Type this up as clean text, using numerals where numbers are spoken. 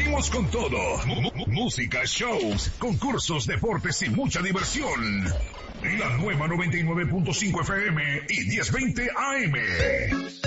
Seguimos con todo. Música, shows, concursos, deportes y mucha diversión. La nueva 99.5 FM y 1020 AM.